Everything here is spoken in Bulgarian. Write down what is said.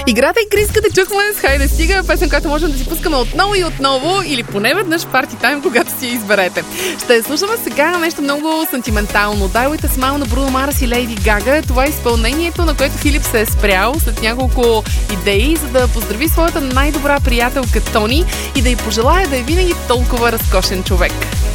Играта и криската чухме с Хайде стига, песен, която можем да си пускаме отново и отново, или поне веднъж парти тайм, когато си я изберете. Ще слушаме сега нещо много сантиментално. Die With A Smile на Бруно Марс и Лейди Гага. Това е изпълнението, на което Филип се е спрял след няколко идеи, за да поздрави своята най-добра приятелка Тони и да й пожелая да е винаги толкова разкошен човек.